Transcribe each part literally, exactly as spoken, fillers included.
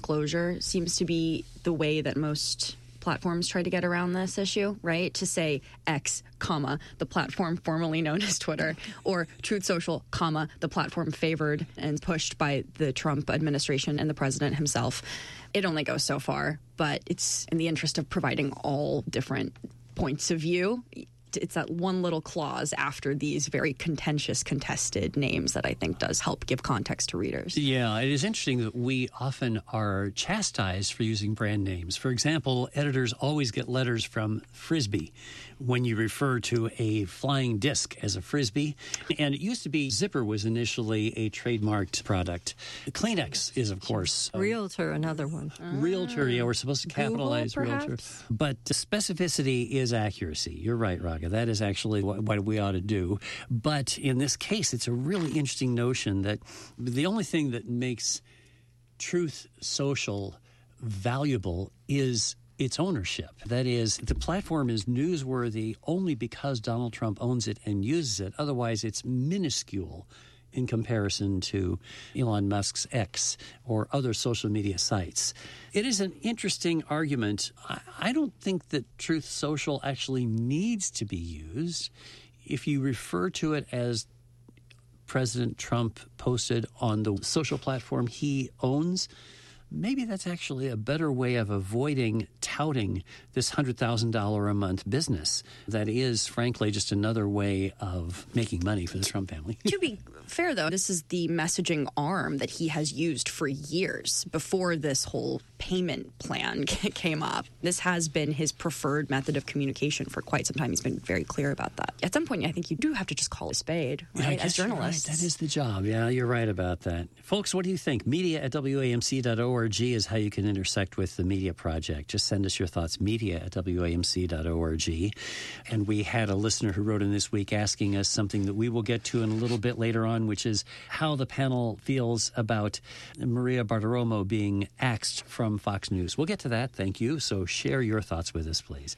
disclosure seems to be the way that most platforms try to get around this issue, right? To say X, comma, the platform formerly known as Twitter, or Truth Social, comma, the platform favored and pushed by the Trump administration and the president himself. It only goes so far, but it's in the interest of providing all different points of view. It's that one little clause after these very contentious, contested names that I think does help give context to readers. Yeah, it is interesting that we often are chastised for using brand names. For example, editors always get letters from Frisbee when you refer to a flying disc as a Frisbee. And it used to be Zipper was initially a trademarked product. Kleenex is, of course. Uh, Realtor, another one. Realtor, yeah, we're supposed to capitalize Google, Realtor. But specificity is accuracy. You're right, Raga. That is actually what, what we ought to do. But in this case, it's a really interesting notion that the only thing that makes Truth Social valuable is its ownership. That is, the platform is newsworthy only because Donald Trump owns it and uses it. Otherwise, it's minuscule in comparison to Elon Musk's X or other social media sites. It is an interesting argument. I don't think that Truth Social actually needs to be used. If you refer to it as President Trump posted on the social platform he owns, maybe that's actually a better way of avoiding touting this one hundred thousand dollars a month business that is, frankly, just another way of making money for the Trump family. To be fair, though, this is the messaging arm that he has used for years before this whole payment plan came up. This has been his preferred method of communication for quite some time. He's been very clear about that. At some point, I think you do have to just call a spade, right, yeah, as journalists. Right. That is the job. Yeah, you're right about that. Folks, what do you think? Media at W A M C dot org is how you can intersect with the Media Project. Just send us your thoughts, media at W A M C dot org. And we had a listener who wrote in this week asking us something that we will get to in a little bit later on, which is how the panel feels about Maria Bartiromo being axed from Fox News. We'll get to that. Thank you. So share your thoughts with us, please.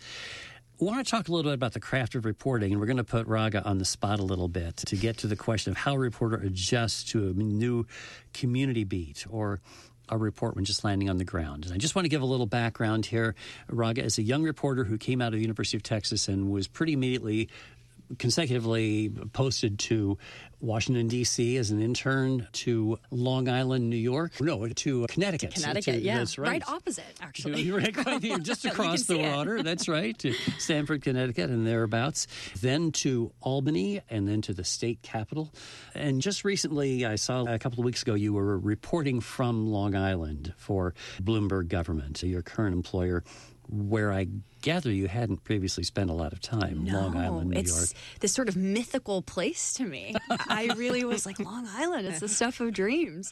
I want to talk a little bit about the craft of reporting, and we're going to put Raga on the spot a little bit to get to the question of how a reporter adjusts to a new community beat or a report when just landing on the ground. And I just want to give a little background here. Raga is a young reporter who came out of the University of Texas and was pretty immediately consecutively posted to Washington, D C as an intern, to Long Island, New York. No, to Connecticut. Connecticut, to, yeah. That's right. Right opposite, actually. You're right, right here, just across the water. That's right, to Stamford, Connecticut, and thereabouts. Then to Albany, and then to the state capital. And just recently, I saw a couple of weeks ago, you were reporting from Long Island for Bloomberg Government, your current employer, where I gather you hadn't previously spent a lot of time, no, Long Island, New it's York. It's this sort of mythical place to me. I really was like, Long Island, it's the stuff of dreams.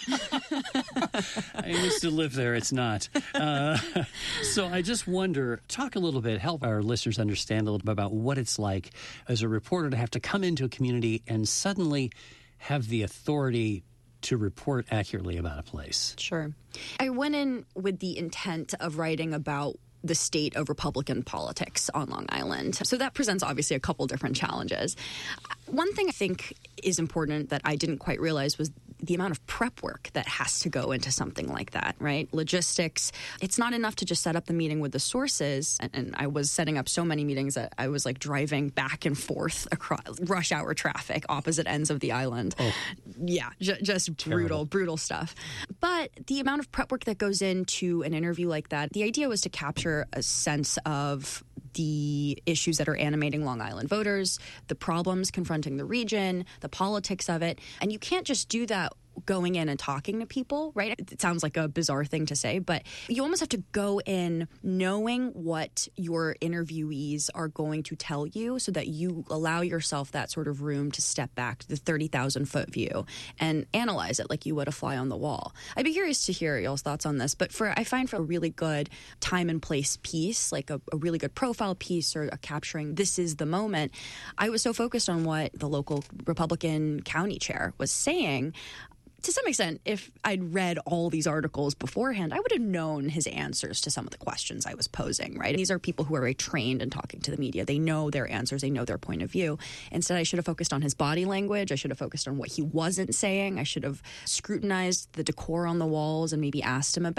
I used to live there. It's not. Uh, so I just wonder, talk a little bit, help our listeners understand a little bit about what it's like as a reporter to have to come into a community and suddenly have the authority to report accurately about a place. Sure. I went in with the intent of writing about the state of Republican politics on Long Island. So that presents obviously a couple different challenges. One thing I think is important that I didn't quite realize was the amount of prep work that has to go into something like that, right? Logistics. It's not enough to just set up the meeting with the sources. And, and I was setting up so many meetings that I was like driving back and forth across rush hour traffic, opposite ends of the island. Oh. Yeah, j- just Terrible. brutal, brutal stuff. But the amount of prep work that goes into an interview like that, the idea was to capture a sense of the issues that are animating Long Island voters, the problems confronting the region, the politics of it. And you can't just do that going in and talking to people, right? It sounds like a bizarre thing to say, but you almost have to go in knowing what your interviewees are going to tell you so that you allow yourself that sort of room to step back, the thirty thousand foot view, and analyze it like you would a fly on the wall. I'd be curious to hear y'all's thoughts on this, but for I find for a really good time and place piece, like a, a really good profile piece or a capturing this is the moment, I was so focused on what the local Republican county chair was saying. To some extent, if I'd read all these articles beforehand, I would have known his answers to some of the questions I was posing, right? These are people who are very trained in talking to the media. They know their answers. They know their point of view. Instead, I should have focused on his body language. I should have focused on what he wasn't saying. I should have scrutinized the decor on the walls and maybe asked him about